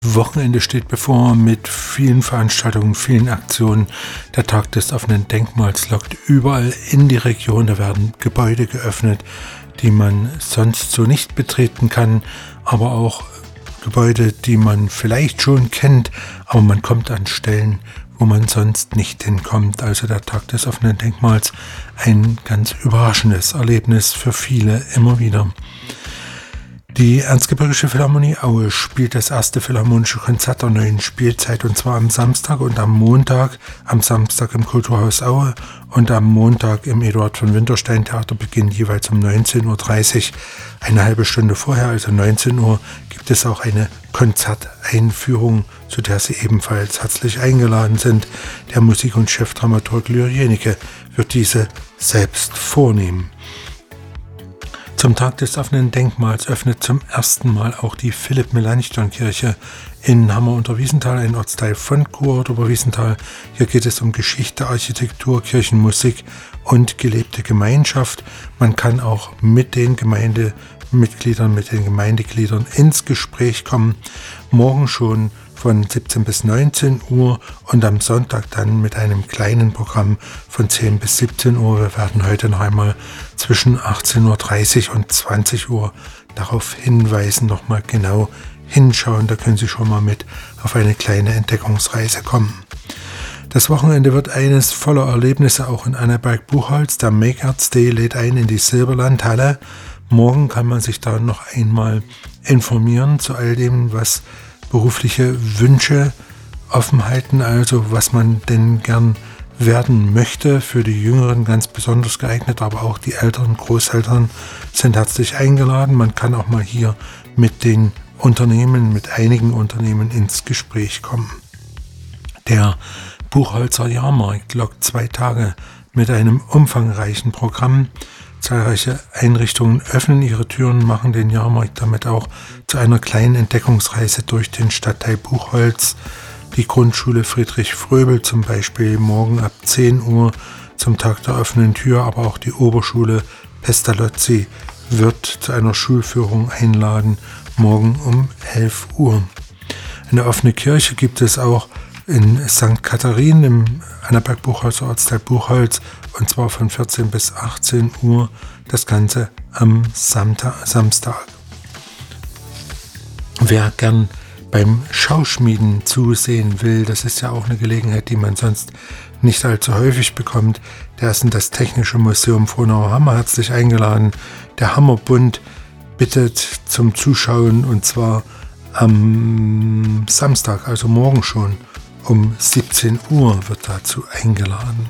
Wochenende steht bevor mit vielen Veranstaltungen, vielen Aktionen. Der Tag des offenen Denkmals lockt überall in die Region. Da werden Gebäude geöffnet, die man sonst so nicht betreten kann, aber auch Gebäude, die man vielleicht schon kennt, aber man kommt an Stellen, wo man sonst nicht hinkommt. Also der Tag des offenen Denkmals, ein ganz überraschendes Erlebnis für viele immer wieder. Die Erzgebirgische Philharmonie Aue spielt das erste philharmonische Konzert der neuen Spielzeit, und zwar am Samstag und am Montag. Am Samstag im Kulturhaus Aue und am Montag im Eduard von Winterstein Theater beginnt jeweils um 19.30 Uhr. Eine halbe Stunde vorher, also 19 Uhr, gibt es auch eine Konzerteinführung, zu der Sie ebenfalls herzlich eingeladen sind. Der Musik- und Chefdramaturg Lyr Jenecke wird diese selbst vornehmen. Zum Tag des offenen Denkmals öffnet zum ersten Mal auch die Philipp-Melanchthon-Kirche in Hammer unter Wiesenthal, ein Ortsteil von Kurort über Wiesenthal. Hier geht es um Geschichte, Architektur, Kirchenmusik und gelebte Gemeinschaft. Man kann auch mit den Gemeindemitgliedern, mit den Gemeindegliedern ins Gespräch kommen. Morgen schon von 17 bis 19 Uhr und am Sonntag dann mit einem kleinen Programm von 10 bis 17 Uhr. Wir werden heute noch einmal zwischen 18.30 Uhr und 20 Uhr darauf hinweisen, nochmal genau hinschauen. Da können Sie schon mal mit auf eine kleine Entdeckungsreise kommen. Das Wochenende wird eines voller Erlebnisse auch in Annaberg-Buchholz. Der Make-Arts Day lädt ein in die Silberlandhalle. Morgen kann man sich da noch einmal informieren zu all dem, was berufliche Wünsche offen halten, also was man denn gern werden möchte. Für die Jüngeren ganz besonders geeignet, aber auch die Eltern, Großeltern sind herzlich eingeladen. Man kann auch mal hier mit den Unternehmen, mit einigen Unternehmen ins Gespräch kommen. Der Buchholzer Jahrmarkt lockt 2 Tage mit einem umfangreichen Programm. Zahlreiche Einrichtungen öffnen ihre Türen, machen den Jahrmarkt damit auch zu einer kleinen Entdeckungsreise durch den Stadtteil Buchholz. Die Grundschule Friedrich Fröbel zum Beispiel morgen ab 10 Uhr zum Tag der offenen Tür, aber auch die Oberschule Pestalozzi wird zu einer Schulführung einladen, morgen um 11 Uhr. Eine offene Kirche gibt es auch in St. Katharin im Annaberg-Buchholzer Ortsteil Buchholz, und zwar von 14 bis 18 Uhr, das Ganze am Samstag. Wer gern beim Schauschmieden zusehen will, das ist ja auch eine Gelegenheit, die man sonst nicht allzu häufig bekommt, der ist in das Technische Museum Frohnauer Hammer herzlich eingeladen. Der Hammerbund bittet zum Zuschauen, und zwar am Samstag, also morgen schon, um 17 Uhr wird dazu eingeladen.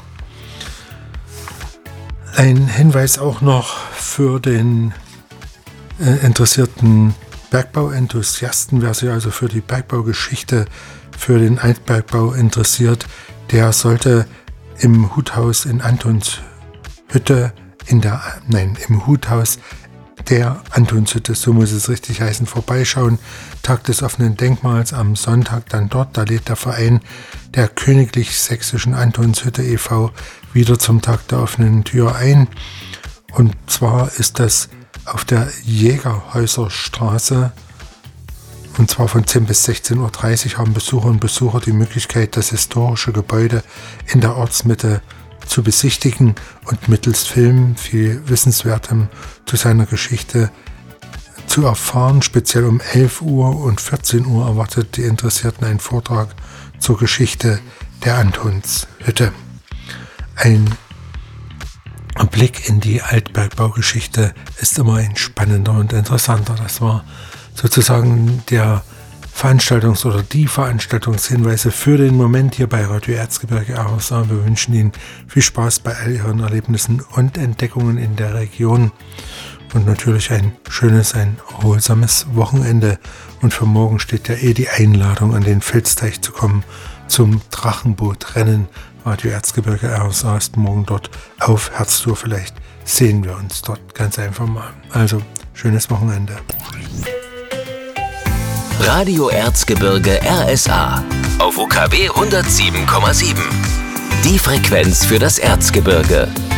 Ein Hinweis auch noch für den interessierten Bergbauenthusiasten: Wer sich also für die Bergbaugeschichte, für den Altbergbau interessiert, der sollte im Huthaus in Antonshütte, im Huthaus der Antonshütte, so muss es richtig heißen, vorbeischauen. Tag des offenen Denkmals am Sonntag dann dort. Da lädt der Verein der Königlich Sächsischen Antonshütte e.V. wieder zum Tag der offenen Tür ein. Und zwar ist das auf der Jägerhäuserstraße, und zwar von 10 bis 16.30 Uhr haben Besucher und Besucher die Möglichkeit, das historische Gebäude in der Ortsmitte zu besichtigen und mittels Film viel Wissenswertem zu seiner Geschichte zu erfahren. Speziell um 11 Uhr und 14 Uhr erwartet die Interessierten einen Vortrag zur Geschichte der Antonshütte. Ein Blick in die Altbergbaugeschichte ist immer ein spannender und interessanter. Das war sozusagen der die Veranstaltungshinweise für den Moment hier bei Radio Erzgebirge RSA. Wir wünschen Ihnen viel Spaß bei all Ihren Erlebnissen und Entdeckungen in der Region und natürlich ein schönes, ein erholsames Wochenende. Und für morgen steht ja die Einladung, an den Filzteich zu kommen zum Drachenbootrennen. Radio Erzgebirge RSA ist morgen dort auf Herztour. Vielleicht sehen wir uns dort ganz einfach mal. Also, schönes Wochenende. Radio Erzgebirge RSA auf UKW 107,7. Die Frequenz für das Erzgebirge.